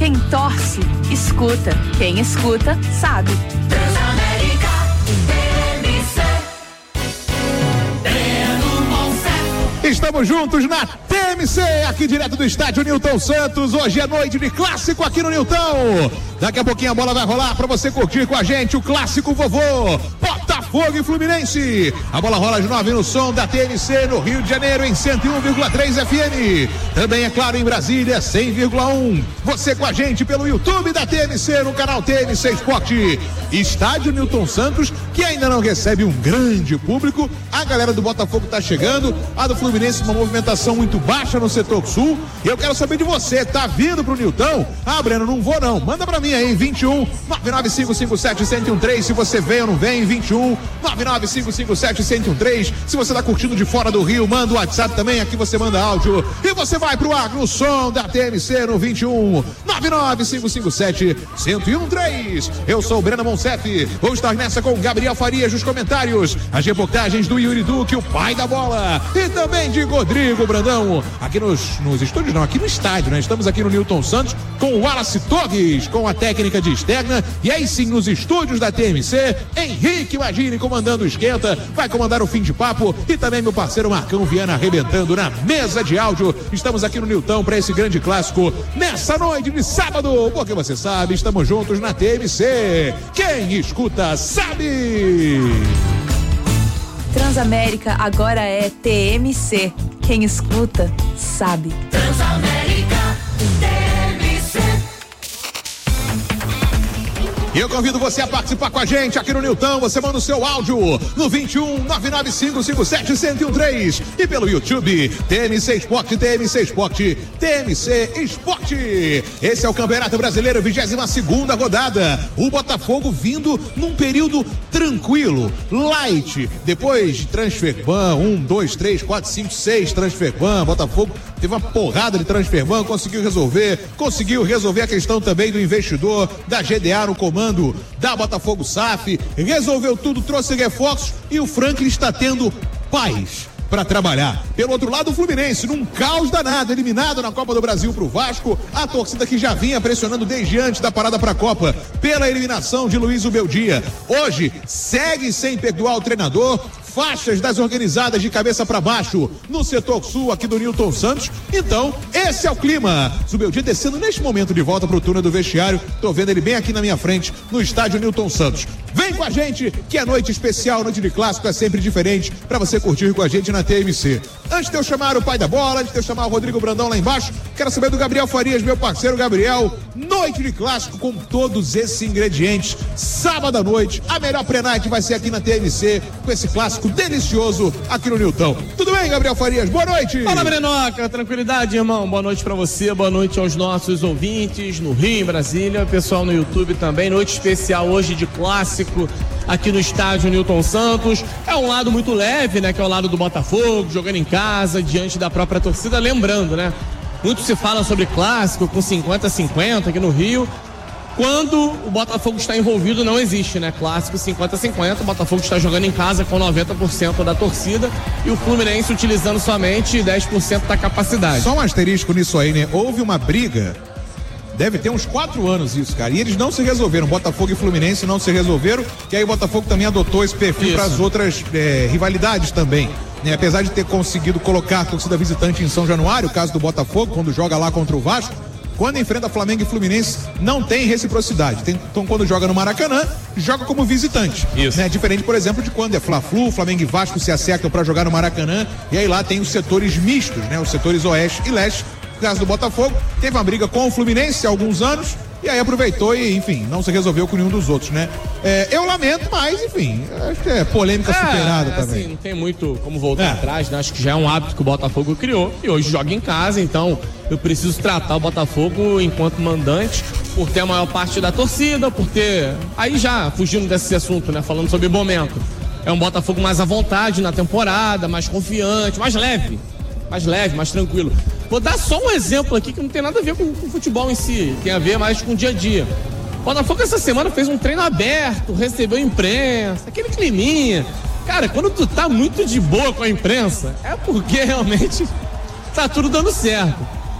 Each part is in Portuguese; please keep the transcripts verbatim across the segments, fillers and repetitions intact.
Quem torce, escuta. Quem escuta, sabe. Transamérica, T M C. Estamos juntos na T M C, aqui direto do estádio Newton Santos. Hoje é noite de clássico aqui no Newton. Daqui a pouquinho a bola vai rolar para você curtir com a gente o clássico vovô, Botafogo e Fluminense. A bola rola às nove no som da T M C no Rio de Janeiro em cento e um vírgula três F M. Também, é claro, em Brasília cem vírgula um. Você com a gente pelo YouTube da T M C no canal T M C Esporte. Estádio Newton Santos, que ainda não recebe um grande público. A galera do Botafogo tá chegando, a do Fluminense uma movimentação muito baixa no setor sul. E eu quero saber de você, tá vindo pro Newton? Ah, Breno, não vou não. Manda pra mim aí, vinte e um, nove nove cinco cinco sete, um zero um três, se você vem ou não vem, vinte e um, nove nove cinco cinco sete, um zero um três. Se você tá curtindo de fora do Rio, manda o WhatsApp também, aqui você manda áudio. E você vai pro ar no som da T M C no vinte e um, nove nove cinco cinco sete, um zero um três. Eu sou o Breno Monsef, vou estar nessa com o Gabriel Farias nos comentários, as reportagens do Yuri Duque, o pai da bola, e também de Rodrigo Brandão, aqui nos, nos estúdios, não, aqui no estádio, né? Estamos aqui no Newton Santos com o Wallace Torres, com a técnica de externa, e aí sim nos estúdios da T M C, Henrique Magini comandando o esquenta, vai comandar o fim de papo, e também meu parceiro Marcão Viana arrebentando na mesa de áudio. Estamos aqui no Newton para esse grande clássico nessa noite de sábado, porque você sabe, estamos juntos na T M C. Quem escuta sabe. Transamérica agora é T M C. Quem escuta, sabe. Transamérica, T M C. E eu convido você a participar com a gente aqui no Newton. Você manda o seu áudio no vinte e um, nove nove cinco cinco sete, um zero um três e pelo YouTube T M C Esporte, T M C Esporte, T M C Esporte. Esse é o Campeonato Brasileiro, vigésima segunda rodada. O Botafogo vindo num período tranquilo, light. Depois de transfer ban, um, dois, três, quatro, cinco, seis transfer ban. Botafogo teve uma porrada de transfer ban, conseguiu resolver, conseguiu resolver a questão também do investidor da G D A no comando da Botafogo S A F, resolveu tudo, trouxe reforços e o Franklin está tendo paz para trabalhar. Pelo outro lado, o Fluminense, num caos danado, eliminado na Copa do Brasil pro Vasco, a torcida que já vinha pressionando desde antes da parada pra Copa, pela eliminação de Luiz Ubeldia. Hoje, segue sem perdoar o treinador, faixas das organizadas de cabeça para baixo no setor sul aqui do Newton Santos. Então, esse é o clima. Zubeldia descendo neste momento de volta pro túnel do vestiário. Tô vendo ele bem aqui na minha frente, no estádio Newton Santos. Vem com a gente, que é noite especial, noite de clássico é sempre diferente, para você curtir com a gente na T M C. Antes de eu chamar o pai da bola, antes de eu chamar o Rodrigo Brandão lá embaixo, quero saber do Gabriel Farias, meu parceiro Gabriel. Noite de clássico com todos esses ingredientes. Sábado à noite, a melhor pré-night vai ser aqui na T M C, com esse clássico delicioso aqui no Newton. Tudo bem, Gabriel Farias? Boa noite. Fala, Brenoca. Tranquilidade, irmão. Boa noite pra você, boa noite aos nossos ouvintes no Rio, em Brasília, pessoal no YouTube também. Noite especial hoje de clássico aqui no estádio Newton Santos. É um lado muito leve, né? Que é o lado do Botafogo, jogando em casa, diante da própria torcida. Lembrando, né? Muito se fala sobre clássico com cinquenta a cinquenta aqui no Rio. Quando o Botafogo está envolvido, não existe, né? Clássico cinquenta a cinquenta, o Botafogo está jogando em casa com noventa por cento da torcida e o Fluminense utilizando somente dez por cento da capacidade. Só um asterisco nisso aí, né? Houve uma briga, deve ter uns quatro anos isso, cara, e eles não se resolveram, Botafogo e Fluminense não se resolveram, e aí o Botafogo também adotou esse perfil para as outras é, rivalidades também. Né, apesar de ter conseguido colocar a torcida visitante em São Januário, o caso do Botafogo, quando joga lá contra o Vasco, quando enfrenta Flamengo e Fluminense, não tem reciprocidade. Tem, então, quando joga no Maracanã, joga como visitante. Isso. Né? Diferente, por exemplo, de quando é Fla-Flu, Flamengo e Vasco se acertam para jogar no Maracanã, e aí lá tem os setores mistos, né? Os setores oeste e leste. No caso do Botafogo, teve uma briga com o Fluminense há alguns anos, e aí aproveitou e, enfim, não se resolveu com nenhum dos outros, né? É, eu lamento, mas, enfim, acho que é polêmica é, superada também. Assim, não tem muito como voltar é. atrás, né? Acho que já é um hábito que o Botafogo criou e hoje joga em casa, então eu preciso tratar o Botafogo enquanto mandante por ter a maior parte da torcida, por ter... Aí já, fugindo desse assunto, né? Falando sobre momento. É um Botafogo mais à vontade na temporada, mais confiante, mais leve. Mais leve, mais tranquilo. Vou dar só um exemplo aqui que não tem nada a ver com o futebol em si, tem a ver mais com o dia a dia. O Botafogo essa semana fez um treino aberto, recebeu imprensa, aquele climinha. Cara, quando tu tá muito de boa com a imprensa, é porque realmente tá tudo dando certo. O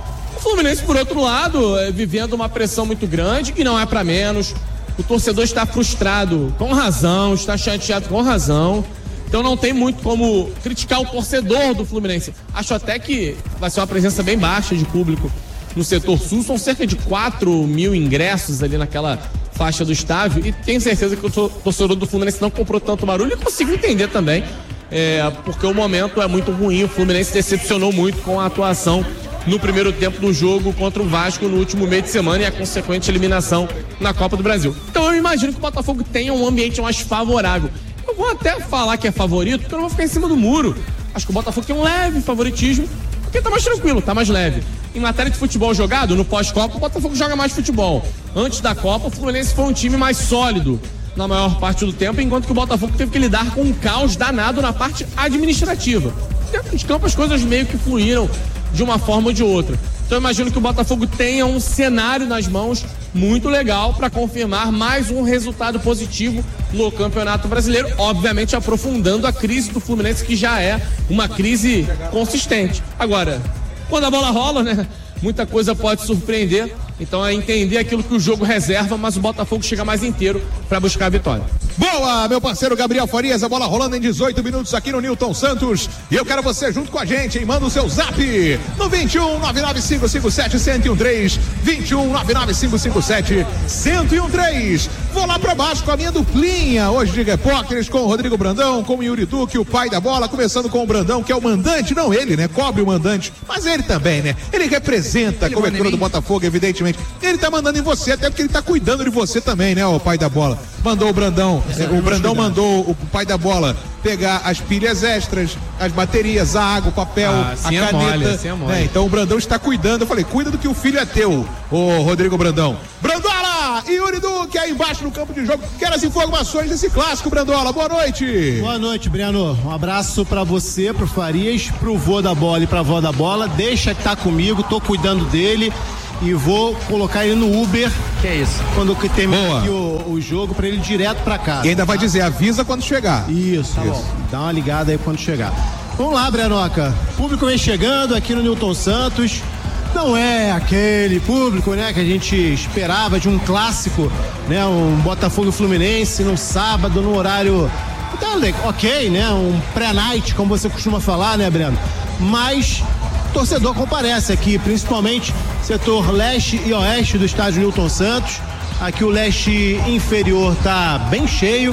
Fluminense, por outro lado, é, vivendo uma pressão muito grande, e não é para menos. O torcedor está frustrado com razão, está chateado com razão. Então não tem muito como criticar o torcedor do Fluminense. Acho até que vai ser uma presença bem baixa de público no setor sul. São cerca de quatro mil ingressos ali naquela faixa do estádio. E tenho certeza que o torcedor do Fluminense não comprou tanto barulho. E consigo entender também, é, porque o momento é muito ruim. O Fluminense decepcionou muito com a atuação no primeiro tempo do jogo contra o Vasco no último meio de semana e a consequente eliminação na Copa do Brasil. Então eu imagino que o Botafogo tenha um ambiente mais favorável. Eu vou até falar que é favorito, porque eu não vou ficar em cima do muro. Acho que o Botafogo tem um leve favoritismo, porque tá mais tranquilo, tá mais leve. Em matéria de futebol jogado, no pós-Copa, o Botafogo joga mais futebol. Antes da Copa, o Fluminense foi um time mais sólido na maior parte do tempo, enquanto que o Botafogo teve que lidar com um caos danado na parte administrativa. Dentro de campo, as coisas meio que fluíram de uma forma ou de outra. Então eu imagino que o Botafogo tenha um cenário nas mãos muito legal para confirmar mais um resultado positivo no Campeonato Brasileiro, obviamente aprofundando a crise do Fluminense, que já é uma crise consistente. Agora, quando a bola rola, né, muita coisa pode surpreender, então é entender aquilo que o jogo reserva, mas o Botafogo chega mais inteiro para buscar a vitória. Boa, meu parceiro Gabriel Farias, a bola rolando em dezoito minutos aqui no Newton Santos, e eu quero você junto com a gente, hein? Manda o seu zap no vinte e um, nove nove cinco cinco sete, zero um três, vinte e um, nove nove cinco cinco sete, zero um três. Vou lá pra baixo com a minha duplinha, hoje de repórteres, com o Rodrigo Brandão, com o Yuri Duque, o pai da bola, começando com o Brandão, que é o mandante, não ele, né? Cobre o mandante, mas ele também, né? Ele representa a cobertura do Botafogo, evidentemente. Ele tá mandando em você, até porque ele tá cuidando de você também, né, o pai da bola. Mandou o Brandão, o Brandão mandou o pai da bola pegar as pilhas extras, as baterias, a água, o papel, ah, a caneta. Mole, assim é mole. Né? Então o Brandão está cuidando. Eu falei, cuida do que o filho é teu, ô Rodrigo Brandão. Brandola e Yuri Duque aí embaixo no campo de jogo. Quero as informações desse clássico, Brandola. Boa noite. Boa noite, Breno. Um abraço pra você, pro Farias, pro vô da bola e pra vó da bola. Deixa que tá comigo, tô cuidando dele. E vou colocar ele no Uber. Que é isso? Quando terminar aqui o, o jogo, pra ele ir direto pra casa. E ainda tá? vai dizer, avisa quando chegar. Isso, tá isso. Bom. Dá uma ligada aí quando chegar. Vamos lá, Brenoca. Público vem chegando aqui no Newton Santos. Não é aquele público, né, que a gente esperava de um clássico, né, um Botafogo Fluminense no sábado, no horário tá, ok, né, um pré-night, como você costuma falar, né, Breno? Mas torcedor comparece aqui, principalmente setor leste e oeste do estádio Newton Santos. Aqui o leste inferior tá bem cheio,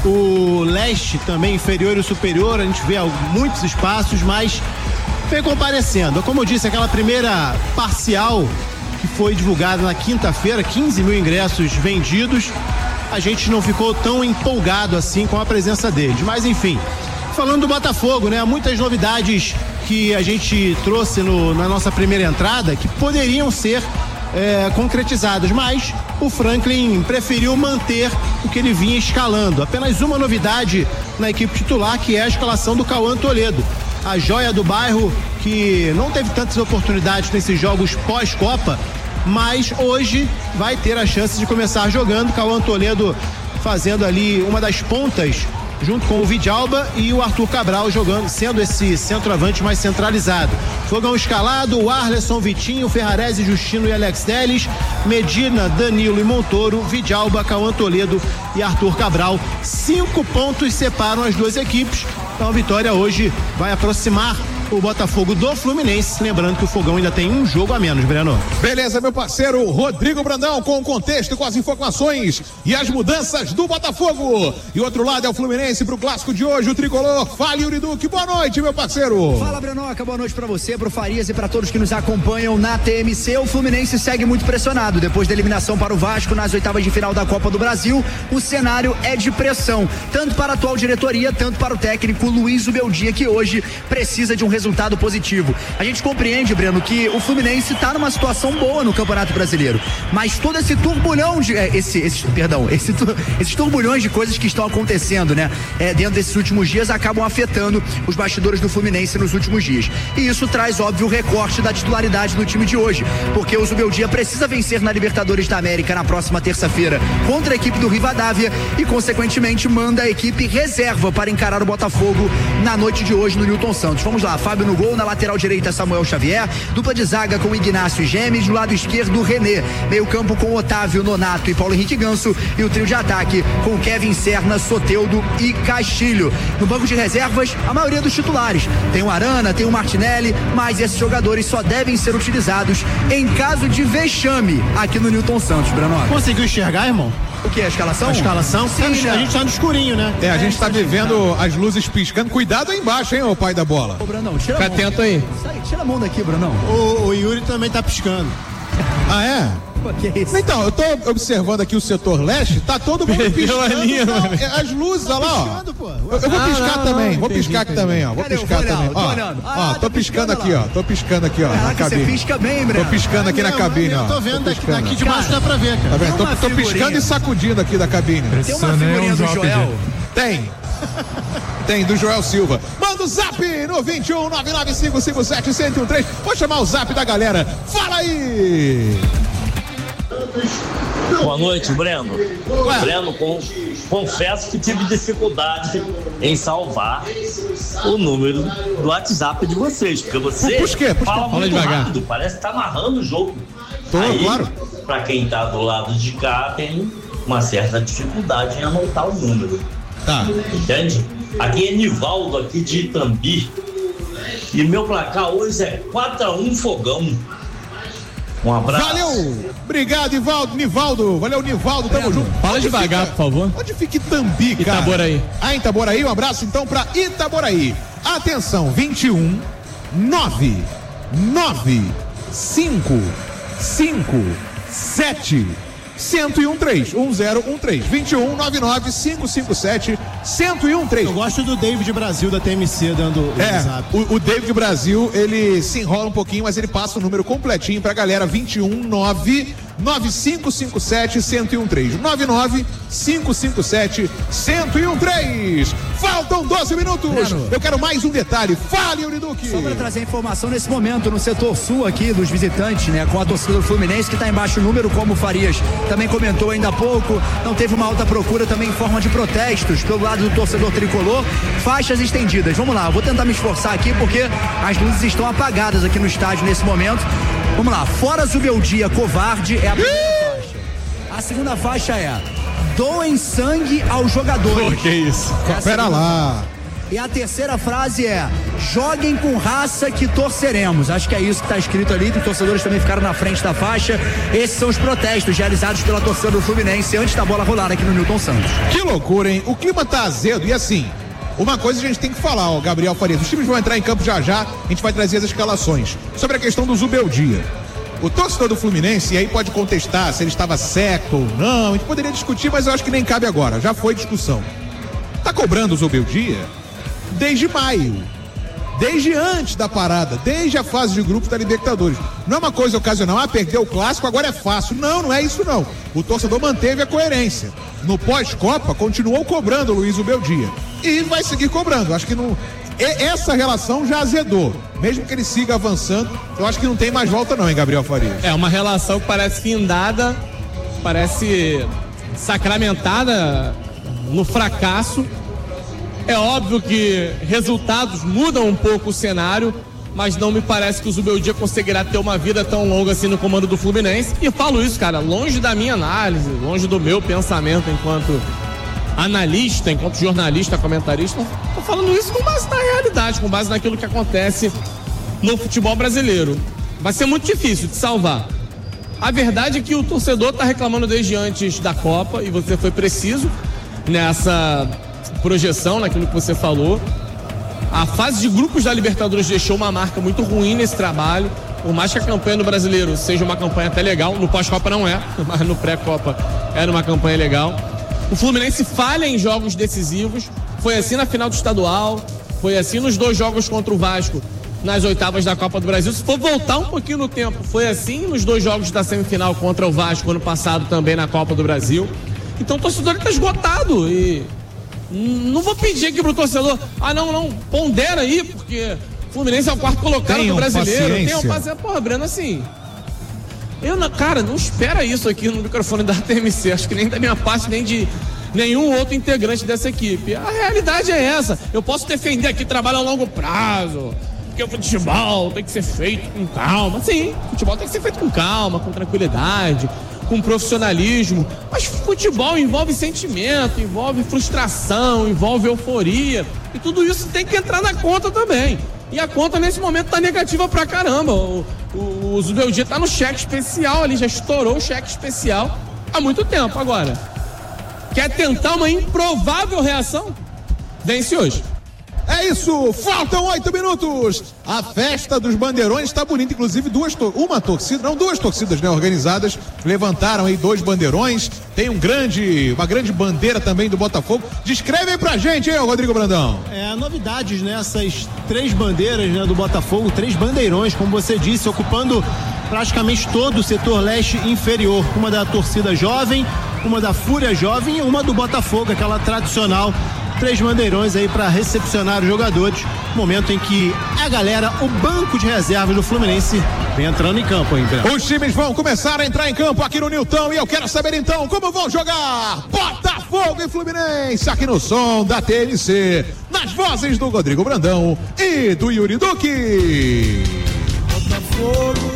o leste também inferior e superior, a gente vê muitos espaços, mas vem comparecendo. Como eu disse, aquela primeira parcial que foi divulgada na quinta-feira, quinze mil ingressos vendidos, a gente não ficou tão empolgado assim com a presença deles, mas enfim, falando do Botafogo, né, muitas novidades que a gente trouxe no, na nossa primeira entrada, que poderiam ser é, concretizadas, mas o Franklin preferiu manter o que ele vinha escalando. Apenas uma novidade na equipe titular, que é a escalação do Cauã Toledo, a joia do bairro, que não teve tantas oportunidades nesses jogos pós-Copa, mas hoje vai ter a chance de começar jogando. Cauã Toledo fazendo ali uma das pontas, junto com o Vidalba e o Arthur Cabral jogando, sendo esse centroavante mais centralizado. Fogão escalado, o Arleson, Vitinho, Ferrarese, Justino e Alex Telles, Medina, Danilo e Montoro, Vidalba, Cauã Toledo e Arthur Cabral. Cinco pontos separam as duas equipes. Então a vitória hoje vai aproximar o Botafogo do Fluminense, lembrando que o Fogão ainda tem um jogo a menos, Breno. Beleza, meu parceiro Rodrigo Brandão, com o contexto, com as informações e as mudanças do Botafogo. E outro lado é o Fluminense pro clássico de hoje, o tricolor. Fala, Yuri Duque, boa noite, meu parceiro. Fala, Brenoca, boa noite pra você, pro Farias e pra todos que nos acompanham na T M C. O Fluminense segue muito pressionado, depois da eliminação para o Vasco nas oitavas de final da Copa do Brasil. O cenário é de pressão, tanto para a atual diretoria, tanto para o técnico Luiz Ubeldia, que hoje precisa de um resultado positivo. A gente compreende, Breno, que o Fluminense está numa situação boa no Campeonato Brasileiro, mas todo esse turbulhão de, é, esse, esse, perdão, esse, esses turbulhões de coisas que estão acontecendo, né, é, dentro desses últimos dias, acabam afetando os bastidores do Fluminense nos últimos dias. E isso traz, óbvio, o recorte da titularidade do time de hoje, porque o Zubeldia precisa vencer na Libertadores da América na próxima terça-feira contra a equipe do Rivadavia e, consequentemente, manda a equipe reserva para encarar o Botafogo na noite de hoje no Newton Santos. Vamos lá, Fábio no gol, na lateral direita Samuel Xavier, dupla de zaga com Ignacio e Gemes, no lado esquerdo René, meio campo com Otávio, Nonato e Paulo Henrique Ganso, e o trio de ataque com Kevin Serna, Soteldo e Castilho. No banco de reservas, a maioria dos titulares. Tem o Arana, tem o Martinelli, mas esses jogadores só devem ser utilizados em caso de vexame aqui no Newton Santos, Brano. Conseguiu enxergar, irmão? O que? A escalação? A escalação? Sim, tá no, né? A gente tá no escurinho, né? É, a gente tá vivendo as luzes piscando. Cuidado aí embaixo, hein, ô pai da bola. Ô, Brandão, tira a Fica mão. atento aí. Sai, tira a mão daqui, Brandão. O, o Yuri também tá piscando. Ah, é? Pô, que é isso? Então, eu tô observando aqui o setor leste, tá todo mundo Perdeu a piscando. linha, Não, mano. é, as luzes, olha lá, ó. Piscando, pô. Eu, eu vou Ah, piscar não, também, não, vou entendi, piscar aqui entendi. também, ó. Vou Cadê? Eu piscar vou olhar, também. tô Ó, olhando. Ah, ó, tá tô piscando piscando aqui, lá. ó. Tô piscando aqui, ó, na Caraca, você cabine. pisca bem, Tô Breno. piscando aqui na Não, cabine, eu ó. tô vendo daqui, daqui de baixo, Cara, dá pra ver, Tá cara. vendo? Tô, uma tô piscando figurinha. e sacudindo aqui da cabine. Tem uma figurinha do Joel. Tem. Tem, do Joel Silva. Manda o zap no vinte e um, nove nove cinco cinco sete, um zero um três. Vou chamar o zap da galera. Fala aí! Boa noite, Breno. Ué. Breno, com, confesso que tive dificuldade em salvar o número do WhatsApp de vocês, porque você Por quê? Por quê? fala Fala muito devagar. rápido, parece que tá narrando o jogo. Tô, Aí, claro. pra quem tá do lado de cá, tem uma certa dificuldade em anotar o número. Tá. Entende? Aqui é Nivaldo, aqui de Itambi. E meu placar hoje é quatro a um Fogão. Um abraço. Valeu! Obrigado, Nivaldo. Nivaldo. Valeu, Nivaldo. Tamo junto. Fala Onde devagar, fica- por favor. Onde fica Itambi, cara? Itaboraí. Ah, em Itaboraí. Um abraço então pra Itaboraí. Atenção, vinte e um, nove, nove, cinco, cinco, sete, um zero um três. um zero um três. vinte e um, nove nove cinco cinco sete, um zero um três. Eu gosto do David Brasil da T M C dando o É, WhatsApp. o, o David Brasil, ele se enrola um pouquinho, mas ele passa o número completinho pra galera. Vinte e um, nove nove cinco cinco sete, um zero um três. nove nove cinco cinco sete, um zero um três. Faltam doze minutos. Breno. Eu quero mais um detalhe. Fale, Euriduque. Só para trazer informação nesse momento no setor sul aqui dos visitantes, né, com a torcida do Fluminense que está embaixo o número, como o Farias também comentou ainda há pouco, não teve uma alta procura também em forma de protestos pelo lado do torcedor tricolor, faixas estendidas. Vamos lá, eu vou tentar me esforçar aqui porque as luzes estão apagadas aqui no estádio nesse momento. Vamos lá, fora Zubeldia covarde é a primeira faixa. A segunda faixa é doem sangue aos jogadores. Que isso? Essa Pera é a lá. E a terceira frase é: joguem com raça que torceremos. Acho que é isso que está escrito ali, que os torcedores também ficaram na frente da faixa. Esses são os protestos realizados pela torcida do Fluminense antes da bola rolar aqui no Newton Santos. Que loucura, hein? O clima tá azedo e assim, uma coisa a gente tem que falar, ó, Gabriel Farias. Os times vão entrar em campo já já, a gente vai trazer as escalações. Sobre a questão do Zubeldia. O torcedor do Fluminense, e aí pode contestar se ele estava certo ou não, a gente poderia discutir, mas eu acho que nem cabe agora, já foi discussão. Tá cobrando o Zubeldia desde maio. Desde antes da parada, desde a fase de grupos da Libertadores. Não é uma coisa ocasional, ah, perdeu o clássico, agora é fácil. Não, não é isso não. O torcedor manteve a coerência. No pós-Copa, continuou cobrando o Luiz Zubeldia. E vai seguir cobrando. Acho que não. E essa relação já azedou. Mesmo que ele siga avançando, eu acho que não tem mais volta não, hein, Gabriel Farias? É uma relação que parece findada, parece sacramentada no fracasso. É óbvio que resultados mudam um pouco o cenário, mas não me parece que o Zubeldia conseguirá ter uma vida tão longa assim no comando do Fluminense. E falo isso, cara, longe da minha análise, longe do meu pensamento enquanto analista, enquanto jornalista, comentarista. Tô falando isso com base na realidade, com base naquilo que acontece no futebol brasileiro. Vai ser muito difícil de salvar. A verdade é que o torcedor tá reclamando desde antes da Copa, e você foi preciso nessa projeção, naquilo que você falou. A fase de grupos da Libertadores deixou uma marca muito ruim nesse trabalho. Por mais que a campanha do brasileiro seja uma campanha até legal, no pós-Copa não é, mas no pré-Copa era uma campanha legal. O Fluminense falha em jogos decisivos. Foi assim na final do estadual, foi assim nos dois jogos contra o Vasco nas oitavas da Copa do Brasil. Se for voltar um pouquinho no tempo, foi assim nos dois jogos da semifinal contra o Vasco ano passado também na Copa do Brasil. Então o torcedor está esgotado e não vou pedir aqui pro torcedor, ah não, não, pondera aí, porque o Fluminense é o quarto colocado Tenham do brasileiro. paciência. Tenham paciência. Porra, Breno, assim, eu, não- cara, não espera isso aqui no microfone da T M C, acho que nem da minha parte, nem de nenhum outro integrante dessa equipe. A realidade é essa. Eu posso defender aqui trabalho a longo prazo, porque o futebol tem que ser feito com calma. Sim, futebol tem que ser feito com calma, com tranquilidade, com profissionalismo. Mas futebol envolve sentimento, envolve frustração, envolve euforia. E tudo isso tem que entrar na conta também. E a conta nesse momento tá negativa pra caramba. O, o, o Zubeldia tá no cheque especial ali, já estourou o cheque especial há muito tempo. Agora, quer tentar uma improvável reação? Vence hoje. É isso, faltam oito minutos. A festa dos bandeirões está bonita, inclusive duas, to- uma torcida, não duas torcidas, né, organizadas, levantaram aí dois bandeirões. Tem um grande, uma grande bandeira também do Botafogo. Descreve aí pra gente, hein, Rodrigo Brandão. É, novidades nessas três bandeiras, né, do Botafogo, três bandeirões, como você disse, ocupando praticamente todo o setor leste inferior. Uma da torcida jovem, uma da Fúria Jovem e uma do Botafogo, aquela tradicional. Três bandeirões aí para recepcionar os jogadores. Momento em que a galera, o banco de reservas do Fluminense vem entrando em campo, hein, Breno? Os times vão começar a entrar em campo aqui no Nilton e eu quero saber então como vão jogar Botafogo e Fluminense aqui no som da T N C, nas vozes do Rodrigo Brandão e do Yuri Duque. Botafogo,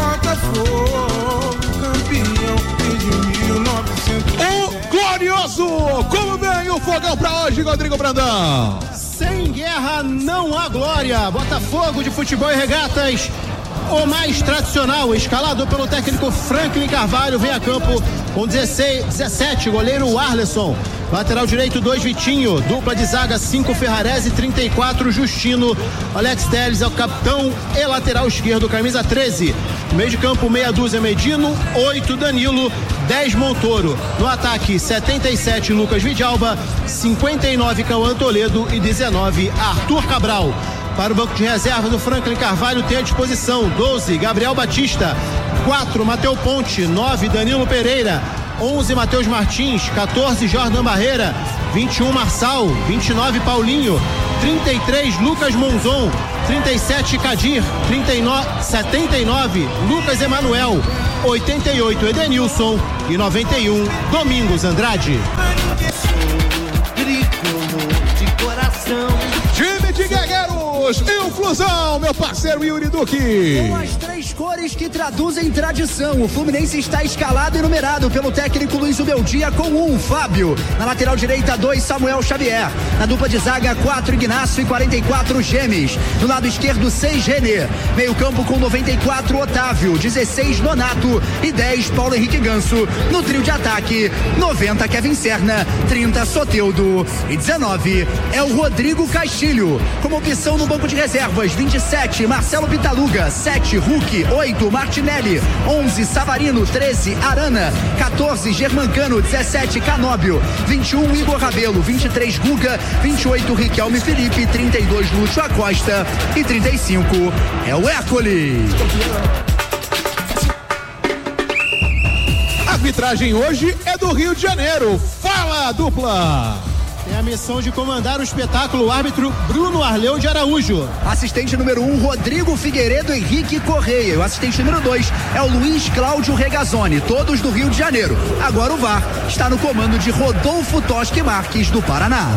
Botafogo, campeão desde mil e novecentos. O glorioso, como vem o fogão pra hoje, Rodrigo Brandão? Sem guerra não há glória. Botafogo de Futebol e Regatas, o mais tradicional, escalado pelo técnico Franklin Carvalho, vem a campo com dezesseis, dezessete, goleiro Arleson. Lateral direito, dois, Vitinho. Dupla de zaga, cinco, Ferrarese, trinta e quatro, Justino. Alex Telles é o capitão e lateral esquerdo, camisa treze. Meio de campo, meia dúzia, Medino. oito, Danilo. dez, Montoro. No ataque, setenta e sete, Lucas Vidalba. cinquenta e nove, Cauã Toledo. E dezenove, Arthur Cabral. Para o banco de reserva do Franklin Carvalho tem à disposição doze, Gabriel Batista. quatro, Mateu Ponte. nove, Danilo Pereira. onze, Matheus Martins. quatorze, Jordan Barreira. vinte e um, Marçal. vinte e nove, Paulinho. trinta e três, Lucas Monzon. trinta e sete, Cadir. trinta e nove, setenta e nove, Lucas Emanuel. oitenta e oito, Edenilson. E noventa e um, Domingos Andrade. De coração. Time de guerreiros e o Flusão, meu parceiro Yuri Duque. Com as três cores que traduzem tradição, o Fluminense está escalado e numerado pelo técnico Luiz Ubeldia com um, Fábio. Na lateral direita, dois, Samuel Xavier. Na dupla de zaga, quatro, Ignacio e quarenta e quatro, Gemes. No lado esquerdo, seis, Renê. Meio campo com noventa e quatro, Otávio. dezesseis, Donato. E dez, Paulo Henrique Ganso. No trio de ataque, noventa, Kevin Serna. trinta, Soteldo. E dezenove, é o Rodrigo Castilho. Como opção no banco de reservas, vinte e sete, Marcelo Pitaluga. sete, Hulk. oito, Martinelli. onze, Savarino. treze, Arana. quatorze, Germancano. dezessete, Canóbio. vinte e um, Igor Rabelo. vinte e três, Guga. vinte e oito, Riquelme Felipe. trinta e dois, Lúcio Acosta. E trinta e cinco, é o Hércules. A arbitragem hoje é do Rio de Janeiro. Fala, dupla! Tem a missão de comandar o espetáculo o árbitro Bruno Arleu de Araújo. Assistente número um, Rodrigo Figueiredo Henrique Correia. O assistente número dois é o Luiz Cláudio Regazzoni, todos do Rio de Janeiro. Agora o V A R está no comando de Rodolfo Toschi Marques, do Paraná.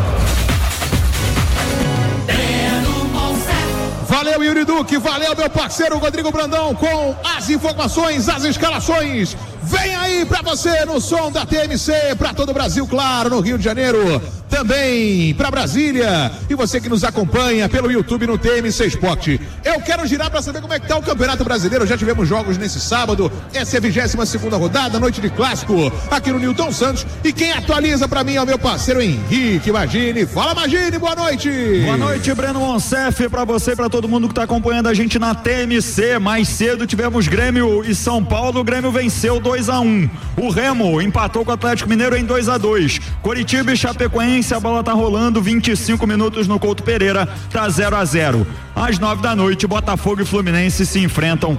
Valeu, Yuri Duque, valeu, meu parceiro Rodrigo Brandão, com as informações, as escalações. Vem aí pra você no som da T M C, pra todo o Brasil, claro, no Rio de Janeiro, também pra Brasília. E você que nos acompanha pelo YouTube no T M C Esporte. Eu quero girar pra saber como é que tá o Campeonato Brasileiro. Já tivemos jogos nesse sábado. Essa é a vigésima segunda rodada, noite de clássico, aqui no Nilton Santos. E quem atualiza pra mim é o meu parceiro Henrique Magini. Fala, Magini, boa noite. Boa noite, Breno Monsef, pra você e pra todo mundo que tá acompanhando a gente na T M C. Mais cedo tivemos Grêmio e São Paulo. O Grêmio venceu dois a um. O Remo empatou com o Atlético Mineiro em dois a dois. Coritiba e Chapecoense, a bola tá rolando, vinte e cinco minutos no Couto Pereira, tá zero a zero. Às nove da noite, Botafogo e Fluminense se enfrentam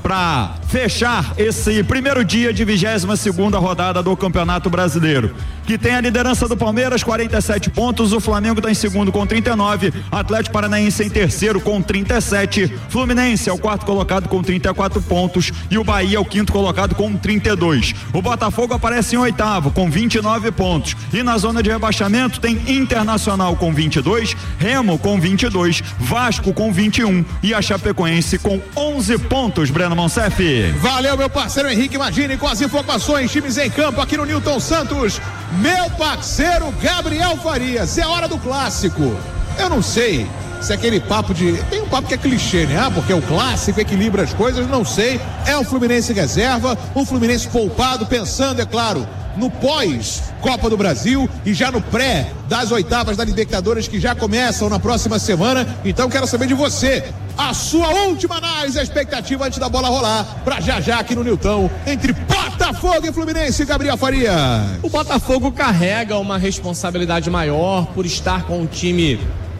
para fechar esse primeiro dia de vigésima segunda rodada do Campeonato Brasileiro, que tem a liderança do Palmeiras, quarenta e sete pontos, o Flamengo está em segundo com trinta e nove, Atlético Paranaense em terceiro com trinta e sete, Fluminense é o quarto colocado com trinta e quatro pontos e o Bahia é o quinto colocado com trinta e dois. O Botafogo aparece em oitavo com vinte e nove pontos e na zona de rebaixamento tem Internacional com vinte e dois, Remo com vinte e dois, Vasco com vinte e um e a Chapecoense com onze pontos. Breno Monsef. Valeu, meu parceiro Henrique Magini, com as informações, times em campo aqui no Newton Santos. Meu parceiro Gabriel Farias, é hora do clássico. Eu não sei se é aquele papo de... Tem um papo que é clichê, né? Ah, porque o clássico equilibra as coisas, não sei. É um Fluminense reserva, um Fluminense poupado, pensando, é claro, no pós-Copa do Brasil e já no pré das oitavas da Libertadores que já começam na próxima semana. Então quero saber de você, a sua última análise, a expectativa antes da bola rolar pra já já aqui no Nilton, entre Botafogo e Fluminense. Gabriel Farias. O Botafogo carrega uma responsabilidade maior por estar com o time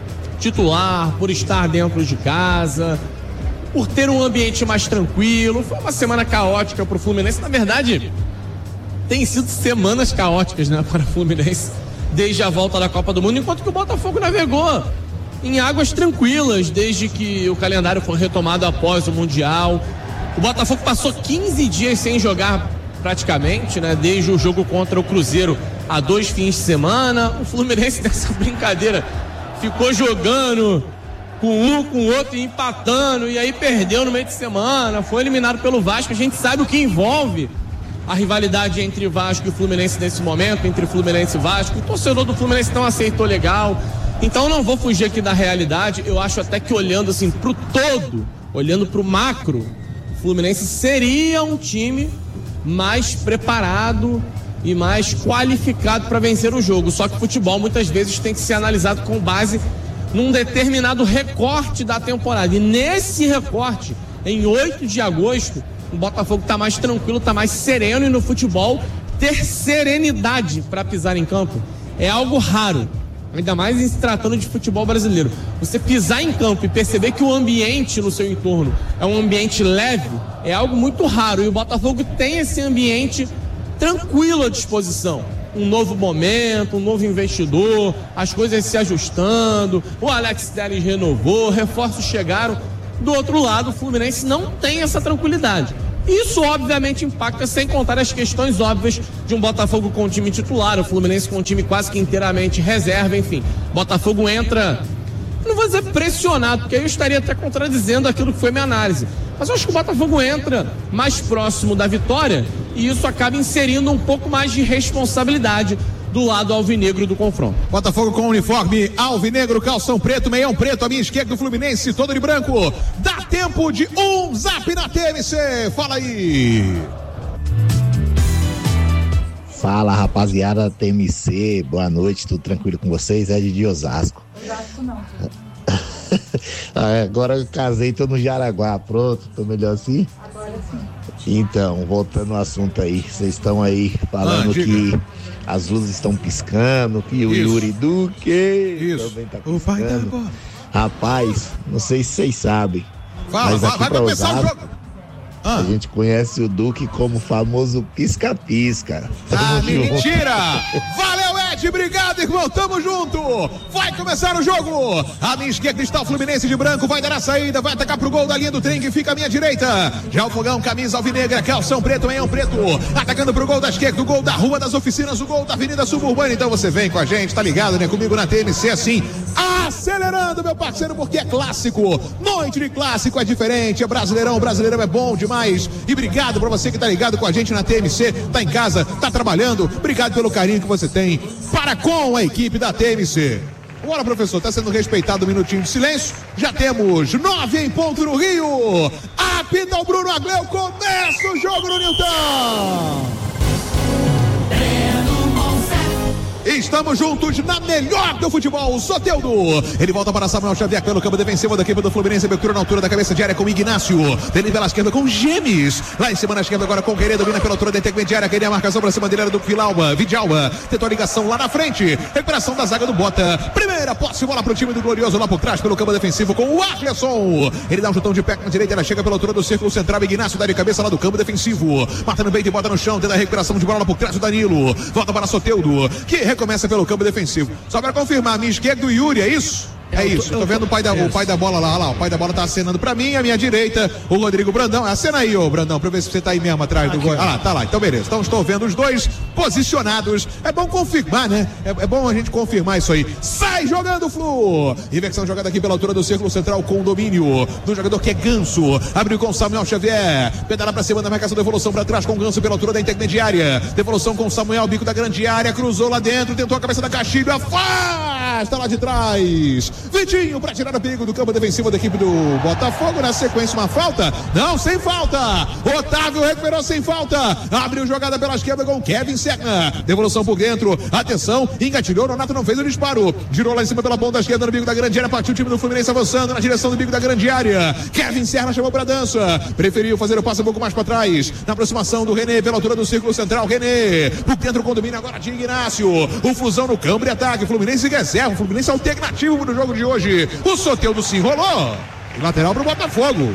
titular, por estar dentro de casa, por ter um ambiente mais tranquilo. Foi uma semana caótica pro Fluminense, na verdade tem sido semanas caóticas, né, para o Fluminense desde a volta da Copa do Mundo, enquanto que o Botafogo navegou em águas tranquilas desde que o calendário foi retomado após o Mundial. O Botafogo passou quinze dias sem jogar praticamente, né, desde o jogo contra o Cruzeiro há dois fins de semana. O Fluminense nessa brincadeira ficou jogando com um, com o outro e empatando, e aí perdeu no meio de semana, foi eliminado pelo Vasco. A gente sabe o que envolve a rivalidade entre Vasco e Fluminense nesse momento, entre Fluminense e Vasco. O torcedor do Fluminense não aceitou legal. Então não vou fugir aqui da realidade. Eu acho até que olhando assim pro todo, olhando pro macro, o Fluminense seria um time mais preparado e mais qualificado para vencer o jogo. Só que o futebol muitas vezes tem que ser analisado com base num determinado recorte da temporada. E nesse recorte, em oito de agosto, o Botafogo está mais tranquilo, está mais sereno, e no futebol ter serenidade para pisar em campo é algo raro, ainda mais em se tratando de futebol brasileiro. Você pisar em campo e perceber que o ambiente no seu entorno é um ambiente leve é algo muito raro, e o Botafogo tem esse ambiente tranquilo à disposição. Um novo momento, um novo investidor, as coisas se ajustando, o Alex Telles renovou, reforços chegaram. Do outro lado, o Fluminense não tem essa tranquilidade. Isso obviamente impacta, sem contar as questões óbvias de um Botafogo com time titular, o Fluminense com um time quase que inteiramente reserva, enfim. Botafogo entra, não vou dizer pressionado, porque aí eu estaria até contradizendo aquilo que foi minha análise, mas eu acho que o Botafogo entra mais próximo da vitória, e isso acaba inserindo um pouco mais de responsabilidade do lado alvinegro do confronto. Botafogo com uniforme alvinegro, calção preto, meião preto, à minha esquerda do Fluminense, todo de branco. Dá tempo de um zap na T M C. Fala aí. Fala, rapaziada da T M C. Boa noite, tudo tranquilo com vocês? É de Osasco. Osasco não. Agora eu casei, tô no Jaraguá. Pronto, tô melhor assim? Agora sim. Então, voltando ao assunto aí, vocês estão aí falando ah, que as luzes estão piscando, que o Isso. Yuri Duque Isso. também tá piscando. Rapaz, não sei se vocês sabem, Fala, mas aqui vai pra começar Osasco, o jogo. Ah. A gente conhece o Duque como o famoso pisca-pisca. Ah, mentira! Valeu, Ed, obrigado, irmão, tamo junto! Vai começar o jogo! A minha esquerda está o Fluminense de branco, vai dar a saída, vai atacar pro gol da linha do trem que fica à minha direita. Já o Fogão, camisa alvinegra, calção preto, meião preto, atacando pro gol da esquerda, o gol da Rua das Oficinas, o gol da Avenida Suburbana. Então você vem com a gente, tá ligado, né? Comigo na T M C, assim, acelerando, meu parceiro, porque é clássico. Noite de clássico é diferente, é Brasileirão, Brasileirão é bom demais. E obrigado pra você que tá ligado com a gente na T M C, tá em casa, tá trabalhando. Obrigado pelo carinho que você tem para com a equipe da T M C. Bora, professor, tá sendo respeitado um minutinho de silêncio. Já temos nove em ponto no Rio. Apita o Bruno Agleu, começa o jogo no Nilton. Estamos juntos na melhor do futebol, Soteldo. Ele volta para Samuel Xavier pelo campo defensivo da equipe do Fluminense, abertura na altura da cabeça de área com Ignácio. Ele pela esquerda com Gemes. Lá em cima na esquerda agora com Querer, domina pela altura da intermediária, queria a marcação para cima dele era do Vilauba. Vidalba tentou a ligação lá na frente. Recuperação da zaga do Bota. Primeira posse, bola pro time do Glorioso lá por trás pelo campo defensivo com o Arleson. Ele dá um chutão de pé na direita, ela chega pela altura do círculo central. Ignácio dá de cabeça lá do campo defensivo. Mata no peito e bota no chão, tenta a recuperação de bola lá por trás do Danilo. Volta para Soteldo, que recomeça pelo campo defensivo. Só para confirmar, minha esquerda do Yuri, é isso? É isso, tô vendo o pai da, o pai da bola lá, olha lá, o pai da bola tá acenando pra mim, a minha direita, o Rodrigo Brandão, acena aí, ô Brandão, pra ver se você tá aí mesmo atrás do gol. Ah lá, tá lá, então beleza, então estou vendo os dois posicionados, é bom confirmar, né, é, é bom a gente confirmar isso aí. Sai jogando, Flu, inversão jogada aqui pela altura do círculo central com o domínio do jogador que é Ganso, abriu com Samuel Xavier, pedala pra cima da marcação, devolução pra trás com Ganso pela altura da intermediária, devolução com Samuel, bico da grande área, cruzou lá dentro, tentou a cabeça da Castilho, afasta lá de trás. Vitinho para tirar o perigo do campo defensivo da equipe do Botafogo. Na sequência, uma falta. Não, sem falta. Otávio recuperou sem falta. Abriu jogada pela esquerda com Kevin Serna. Devolução por dentro. Atenção. Engatilhou. Nonato não fez o disparo. Girou lá em cima pela ponta esquerda no bico da grande área. Partiu o time do Fluminense avançando na direção do bico da grande área. Kevin Serna chamou para dança. Preferiu fazer o passe um pouco mais para trás. Na aproximação do René pela altura do círculo central. René. Por dentro com o domínio agora de Ignácio. O Fusão no campo de ataque. Fluminense reserva. O Fluminense alternativo no jogo de hoje. O Soteldo se enrolou. Lateral pro Botafogo.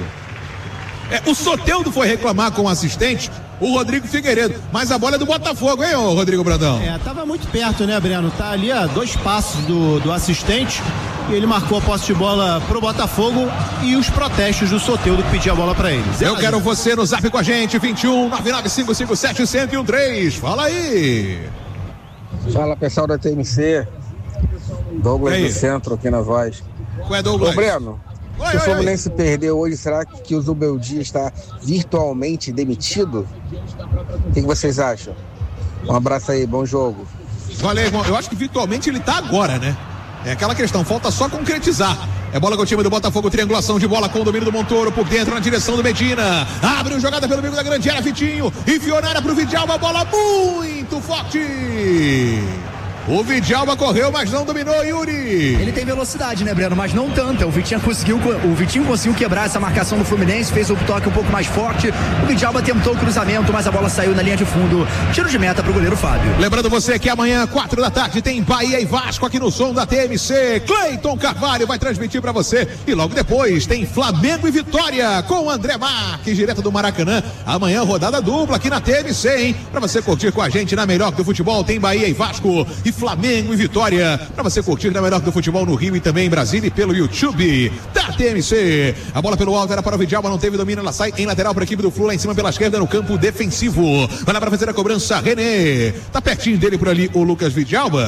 É, o Soteldo foi reclamar com o assistente, o Rodrigo Figueiredo. Mas a bola é do Botafogo, hein, ô Rodrigo Brandão? É, tava muito perto, né, Breno? Tá ali a dois passos do, do assistente. E ele marcou a posse de bola pro Botafogo e os protestos do Soteldo que pedia a bola pra eles. Eu quero você no zap com a gente, vinte e um, nove nove cinco cinco sete, zero um três. Fala aí. Fala, pessoal da T M C. Douglas do Centro aqui na voz. Qual é, Douglas? Ô, Breno, oi, se o Fluminense oi, oi. perdeu hoje, será que o Zubeldia está virtualmente demitido? O que, que vocês acham? Um abraço aí, bom jogo. Valeu, irmão. Eu acho que virtualmente ele tá agora, né? É aquela questão, falta só concretizar. É bola com o time do Botafogo, triangulação de bola com o domínio do Montoro por dentro na direção do Medina. Abre jogada pelo meio da grande área, Vitinho. Enfiou na área pro Vidalba, bola muito forte. O Vidalba correu, mas não dominou, Yuri. Ele tem velocidade, né, Breno? Mas não tanta. O Vitinho conseguiu, o Vitinho conseguiu quebrar essa marcação do Fluminense, fez o toque um pouco mais forte. O Vidalba tentou o cruzamento, mas a bola saiu na linha de fundo. Tiro de meta pro goleiro Fábio. Lembrando você que amanhã, quatro da tarde, tem Bahia e Vasco aqui no som da T M C. Cleiton Carvalho vai transmitir pra você. E logo depois tem Flamengo e Vitória com o André Marques, direto do Maracanã. Amanhã, rodada dupla aqui na T M C, hein? Pra você curtir com a gente na melhor do futebol, tem Bahia e Vasco e Flamengo e Vitória, para você curtir na melhor do futebol no Rio e também em Brasília e pelo YouTube da T M C. A bola pelo alto era para o Vidalba, não teve domínio, ela sai em lateral para a equipe do Flu, lá em cima pela esquerda no campo defensivo. Vai lá para fazer a cobrança, René. Tá pertinho dele por ali o Lucas Vidalba.